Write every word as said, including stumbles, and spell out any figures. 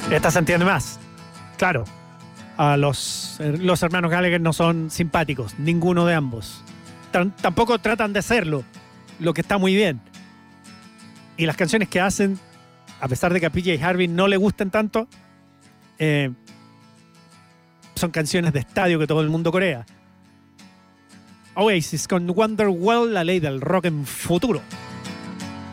Esta se entiende más. Claro, a los, los hermanos Gallagher no son simpáticos, ninguno de ambos. T- tampoco tratan de serlo, lo que está muy bien. Y las canciones que hacen, a pesar de que a P J Harvey no le gusten tanto, eh, son canciones de estadio que todo el mundo corea. Oasis con Wonderwall, la ley del rock en futuro.